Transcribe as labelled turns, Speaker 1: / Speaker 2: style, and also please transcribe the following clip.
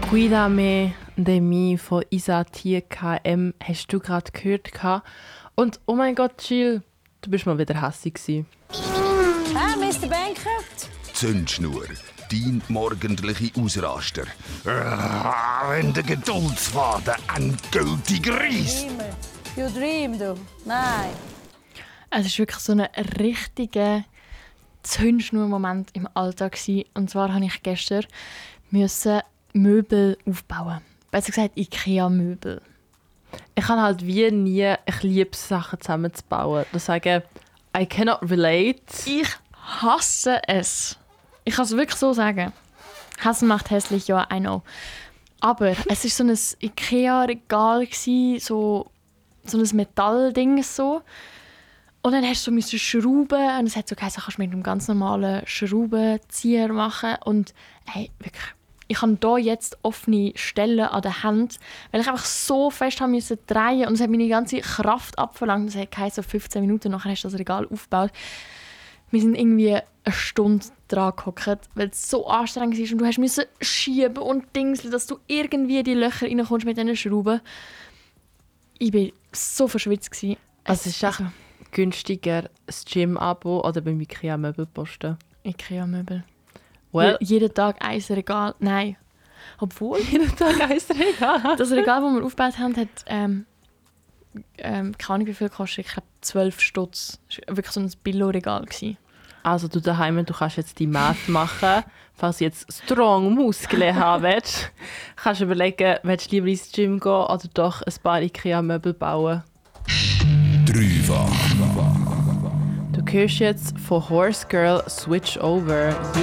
Speaker 1: Cuidame de mi von Isa TKM hast du gerade gehört. Und oh mein Gott, Jill, du bist mal wieder hässig gewesen.
Speaker 2: Mr. Bankert?
Speaker 3: Zündschnur, dein morgendliche Ausraster. Wenn der Geduldsfaden endgültig reisst.
Speaker 2: You dream, du. Nein.
Speaker 4: Es war wirklich so ein richtiger Zündschnur-Moment im Alltag. Und zwar musste ich gestern Möbel aufbauen. Besser gesagt, IKEA-Möbel.
Speaker 1: Ich kann halt wie nie, ich liebe es, Sachen zusammenzubauen. Das sagen, I cannot relate.
Speaker 4: Ich hasse es. Ich kann es wirklich so sagen. Hassen macht hässlich, ja, I know. Aber es war so ein IKEA-Regal, so ein Metallding. So. Und dann musst du so schrauben. Und es hat so geheißen, kannst du mit einem ganz normalen Schraubenzieher machen. Und hey, wirklich, ich habe hier jetzt offene Stellen an der Hand, weil ich einfach so fest haben müssen drehen und es hat meine ganze Kraft abverlangt. Es hat geheißen, 15 Minuten nachher hast du das Regal aufgebaut. Wir sind irgendwie eine Stunde dran gehockt, weil es so anstrengend war und du musst schieben und dingseln, dass du irgendwie in die Löcher reinkommst mit diesen Schrauben. Ich war so verschwitzt.
Speaker 1: Es ist echt günstiger, das Gym-Abo oder beim IKEA-Möbelposten?
Speaker 4: IKEA-Möbel.
Speaker 1: Well,
Speaker 4: Jeden Tag ein Regal. Nein. Obwohl.
Speaker 1: jeden Tag ein Regal.
Speaker 4: Das Regal, das wir aufgebaut haben, hat keine Ahnung, wie viel kostet. Ich glaube 12 Stutz. Das war wirklich so ein Billo-Regal.
Speaker 1: Also du daheim, du kannst jetzt die Math machen. Falls du jetzt strong Muskeln haben willst, kannst du überlegen, willst du lieber ins Gym gehen oder doch ein paar IKEA-Möbel bauen.
Speaker 3: Dreifach.
Speaker 1: Du hörst jetzt von Horse Girl Switch Over.